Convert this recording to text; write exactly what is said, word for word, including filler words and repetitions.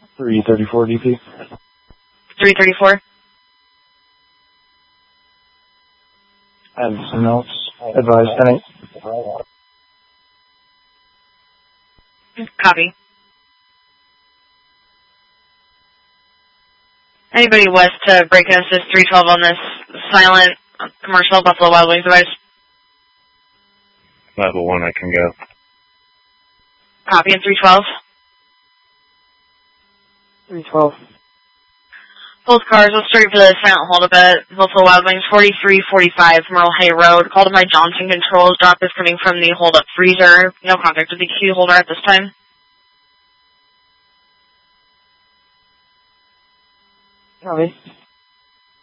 three thirty-four D P. three thirty-four. I have some notes. Advise ten eight. Copy. Anybody west to break and assist three twelve on this silent commercial Buffalo Wild Wings device? Level one, I can go. Copy in three twelve. three twelve. Both cars, let's start for the silent holdup at Buffalo Wild Wings, forty-three forty-five Merle Hay Road. Called by Johnson Controls. Drop is coming from the holdup freezer. No contact with the key holder at this time. Copy.